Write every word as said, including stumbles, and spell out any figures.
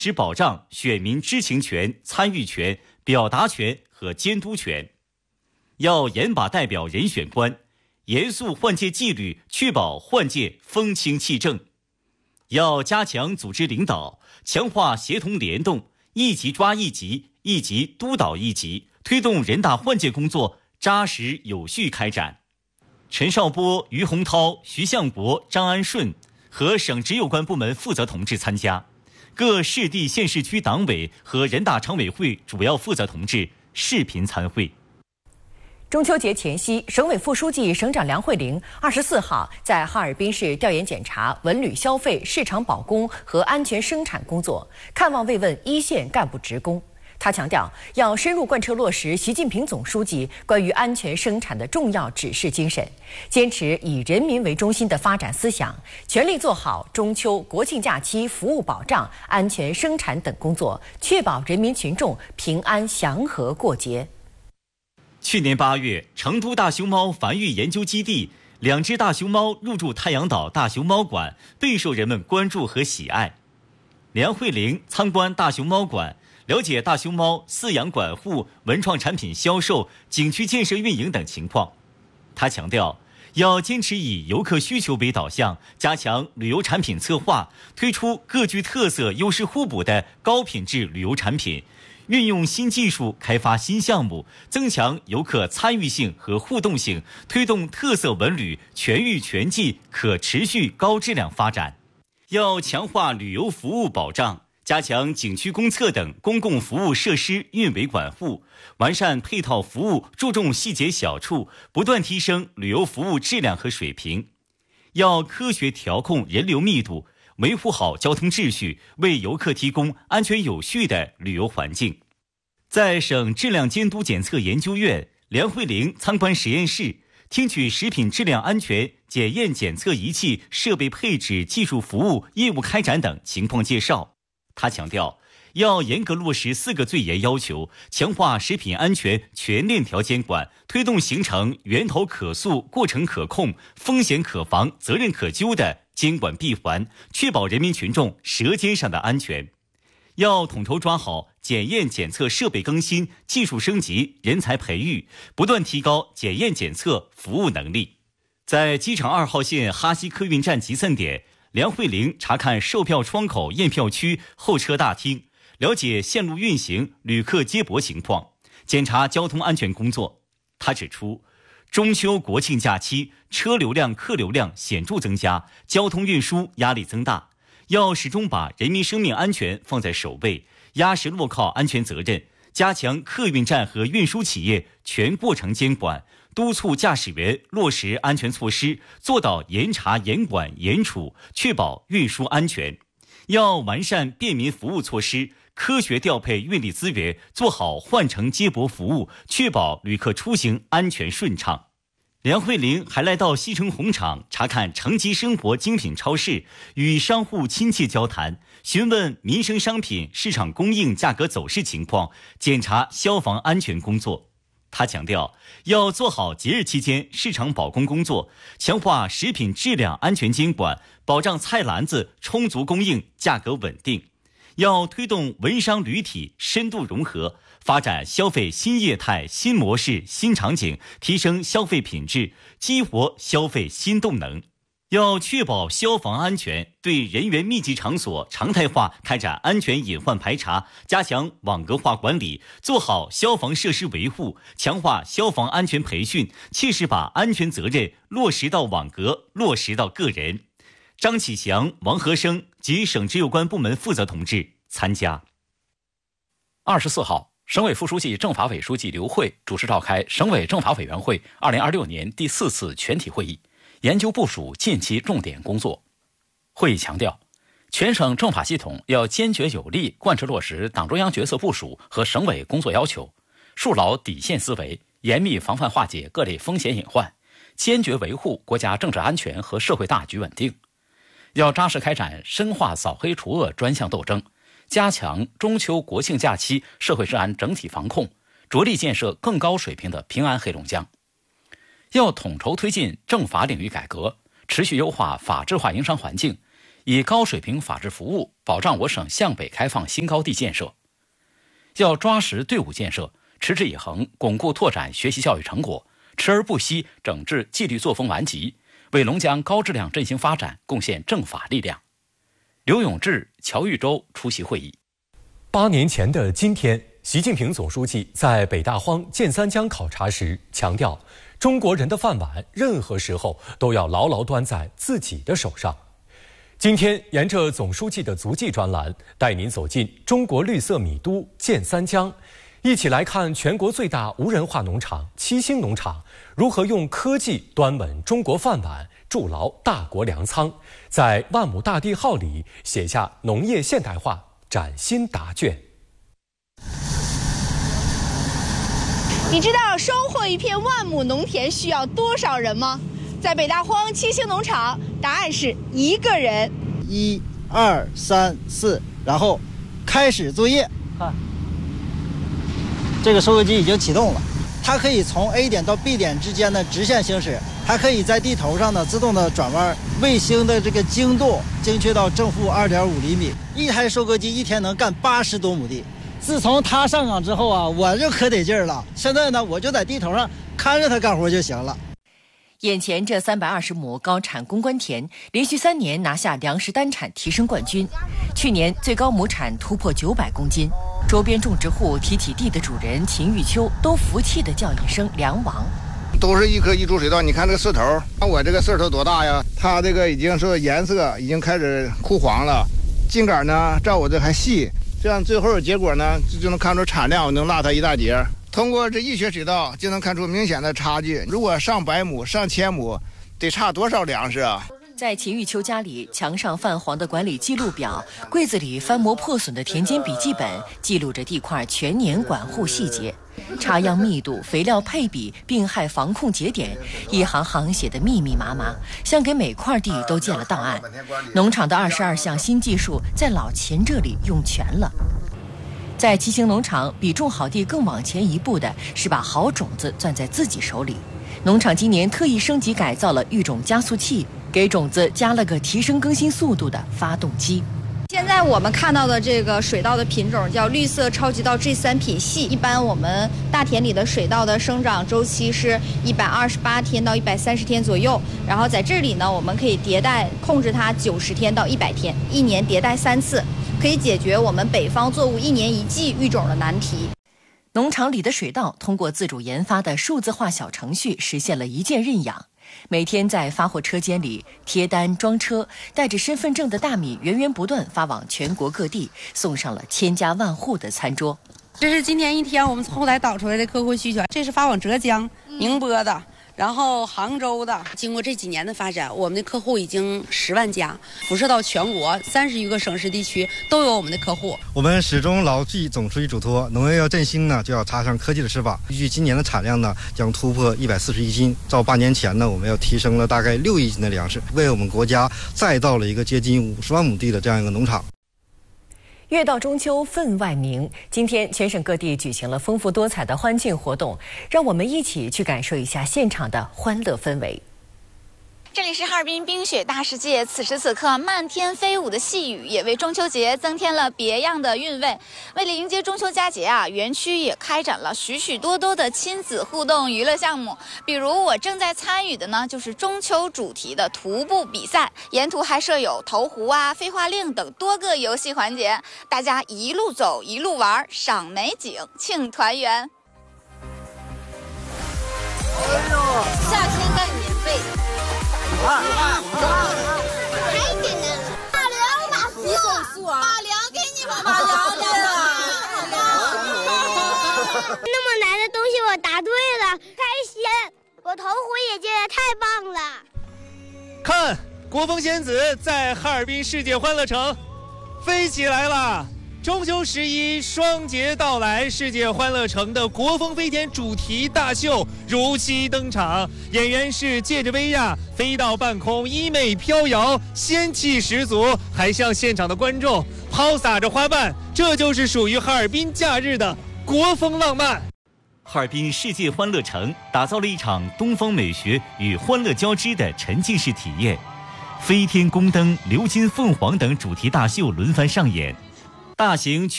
只保障选民知情权、参与权、表达权和监督权。要严把代表人选关，严肃换届纪律，确保换届风清气正。要加强组织领导，强化协同联动，一级抓一级，一级督导一级，推动人大换届工作扎实有序开展。陈少波、于洪涛、徐向国、张安顺和省直有关部门负责同志参加，各市地县市区党委和人大常委会主要负责同志视频参会。 中秋节前夕，省委副书记、省长梁慧玲二十四号在哈尔滨市调研检查文旅消费、市场保供和安全生产工作，看望慰问一线干部职工。他强调，要深入贯彻落实习近平总书记关于安全生产的重要指示精神，坚持以人民为中心的发展思想，全力做好中秋、国庆假期服务保障、安全生产等工作，确保人民群众平安祥和过节。 去年八月，成都大熊猫繁育研究基地两只大熊猫入驻太阳岛大熊猫馆，备受人们关注和喜爱。梁慧玲参观大熊猫馆，了解大熊猫饲养管护、文创产品销售、景区建设运营等情况。她强调，要坚持以游客需求为导向，加强旅游产品策划，推出各具特色、优势互补的高品质旅游产品，运用新技术开发新项目，增强游客参与性和互动性，推动特色文旅全域全季可持续高质量发展。要强化旅游服务保障，加强景区公厕等公共服务设施运维管护，完善配套服务，注重细节小处，不断提升旅游服务质量和水平。要科学调控人流密度，维护好交通秩序，为游客提供安全有序的旅游环境。在省质量监督检测研究院，梁慧玲参观实验室，听取食品质量安全检验检测仪器设备配置、技术服务、业务开展等情况介绍。他强调，要严格落实四个最严要求，强化食品安全全链条监管，推动形成源头可溯、过程可控、风险可防、责任可究的监管闭环，确保人民群众舌尖上的安全。要统筹抓好检验检测设备更新、技术升级、人才培育，不断提高检验检测服务能力。在机场二号线哈西客运站集散点，梁慧玲查看售票窗口、验票区、候车大厅，了解线路运行、旅客接驳情况，检查交通安全工作。她指出，中秋国庆假期车流量、客流量显著增加，交通运输压力增大，要始终把人民生命安全放在首位，压实落靠安全责任，加强客运站和运输企业全过程监管，督促驾驶员落实安全措施，做到严查严管严处，确保运输安全。要完善便民服务措施，科学调配运力资源，做好换乘接驳服务，确保旅客出行安全顺畅。梁慧玲还来到西城红场查看城吉生活精品超市，与商户亲切交谈，询问民生商品市场供应价格走势情况，检查消防安全工作。他强调，要做好节日期间市场保供工作，强化食品质量安全监管，保障菜篮子充足供应、价格稳定。要推动文商旅体深度融合，发展消费新业态、新模式、新场景，提升消费品质，激活消费新动能。要确保消防安全，对人员密集场所常态化开展安全隐患排查，加强网格化管理，做好消防设施维护，强化消防安全培训，切实把安全责任落实到网格，落实到个人。张启祥、王和生及省直有关部门负责同志参加。 二十四号，省委副书记、政法委书记刘慧主持召开省委政法委员会二零二六年第四次全体会议，研究部署近期重点工作。会议强调，全省政法系统要坚决有力贯彻落实党中央决策部署和省委工作要求，树牢底线思维，严密防范化解各类风险隐患，坚决维护国家政治安全和社会大局稳定。要扎实开展深化扫黑除恶专项斗争，加强中秋国庆假期社会治安整体防控，着力建设更高水平的平安黑龙江。要统筹推进政法领域改革，持续优化法治化营商环境， 以高水平法治服务保障我省向北开放新高地建设。要抓实队伍建设，持之以恒巩固拓展学习教育成果，持而不息整治纪律作风顽疾，为龙江高质量振兴发展贡献政法力量。刘永志、乔玉洲出席会议。 八年前的今天，习近平总书记在北大荒建三江考察时强调，中国人的饭碗任何时候都要牢牢端在自己的手上。今天沿着总书记的足迹专栏，带您走进中国绿色米都建三江，一起来看全国最大无人化农场七星农场如何用科技端稳中国饭碗，筑牢大国粮仓，在万亩大地号里写下农业现代化崭新答卷。 你知道收获一片万亩农田需要多少人吗？在北大荒七星农场，答案是一个人。 一、二、三、四，然后开始作业。看，这个收割机已经启动了，它可以从 A 点到 B 点之间的直线行驶，还可以在地头上呢自动的转弯。卫星的这个精度精确到正负 二点五厘米，一台收割机一天能干八十多亩地。自从它上岗之后啊，我就可得劲儿了。现在呢，我就在地头上看着它干活就行了。 眼前这三百二十亩高产攻关田，连续三年拿下粮食单产提升冠军，去年最高亩产突破九百公斤。周边种植户提起地的主人秦玉秋都服气地叫一声梁王。 都是一棵一株水稻，你看这个穗头，我这个穗头多大呀？它这个已经是颜色已经开始枯黄了，茎秆呢照我这还细，这样最后结果呢就能看出产量能落它一大截。通过这一学水稻就能看出明显的差距，如果上百亩上千亩得差多少粮食啊。 在秦玉秋家里，墙上泛黄的管理记录表，柜子里翻磨破损的田间笔记本，记录着地块全年管护细节，插秧密度、肥料配比、病害防控节点，一行行写得密密麻麻，像给每块地都建了档案。农场的二十二项新技术在老秦这里用全了。在七星农场，比种好地更往前一步的是把好种子攥在自己手里。农场今年特意升级改造了育种加速器，给种子加了个提升更新速度的发动机。 现在我们看到的这个水稻的品种叫绿色超级稻 G 三品系，一般我们大田里的水稻的生长周期是一百二十八天到一百三十天左右，然后在这里呢，我们可以迭代控制它九十天到一百天，一年迭代三次，可以解决我们北方作物一年一季育种的难题。 农场里的水稻通过自主研发的数字化小程序实现了一键认养，每天在发货车间里贴单装车，带着身份证的大米源源不断发往全国各地，送上了千家万户的餐桌。 这是今天一天我们从后台导出来的客户需求，这是发往浙江、宁波的，然后杭州的。经过这几年的发展，我们的客户已经十万家，辐射到全国三十余个省市地区都有我们的客户。 我们始终牢记总书记嘱托，农业要振兴呢，就要插上科技的翅膀。预计今年的产量呢将突破一百四十亿斤，照八年前呢，我们要提升了大概六亿斤的粮食，为我们国家再造了一个接近五十万亩地的这样一个农场。 月到中秋分外明，今天全省各地举行了丰富多彩的欢庆活动，让我们一起去感受一下现场的欢乐氛围。 这里是哈尔滨冰雪大世界，此时此刻漫天飞舞的细雨也为中秋节增添了别样的韵味。为了迎接中秋佳节啊，园区也开展了许许多多的亲子互动娱乐项目。比如我正在参与的呢，就是中秋主题的徒步比赛，沿途还设有投壶啊、飞花令等多个游戏环节，大家一路走一路玩，赏美景，庆团圆。 哎呦，夏天干免费。啊啊啊！还给呢，马良马速，马良给你们马良的了。 那么难的东西我答对了，开心！我投壶也接得太棒了。 看，国风仙子在哈尔滨世界欢乐城飞起来了！中秋十一双节到来，世界欢乐城的国风飞天主题大秀如期登场，演员是借着威亚飞到半空，衣袂飘摇，仙气十足，还向现场的观众抛洒着花瓣，这就是属于哈尔滨假日的国风浪漫。 哈尔滨世界欢乐城打造了一场东方美学与欢乐交织的沉浸式体验。 飞天宫灯、鎏金凤凰等主题大秀轮番上演，大型